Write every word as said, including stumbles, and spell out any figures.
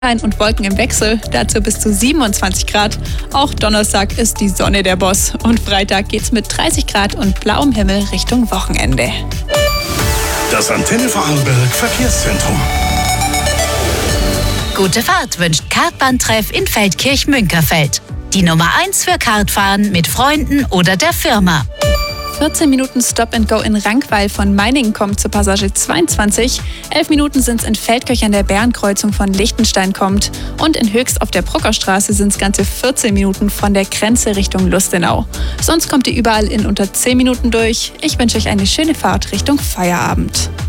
Und Wolken im Wechsel, dazu bis zu siebenundzwanzig Grad. Auch Donnerstag ist die Sonne der Boss. Und Freitag geht's mit dreißig Grad und blauem Himmel Richtung Wochenende. Das Antenne Vorarlberg Verkehrszentrum. Gute Fahrt wünscht Kartbahntreff in Feldkirch-Münkerfeld. Die Nummer eins für Kartfahren mit Freunden oder der Firma. vierzehn Minuten Stop and Go in Rankweil von Meiningen kommt zur Passage zweiundzwanzig. elf Minuten sind es in Feldkirch an der Bärenkreuzung von Lichtenstein kommt. Und in Höchst auf der Bruckerstraße sind es ganze vierzehn Minuten von der Grenze Richtung Lustenau. Sonst kommt ihr überall in unter zehn Minuten durch. Ich wünsche euch eine schöne Fahrt Richtung Feierabend.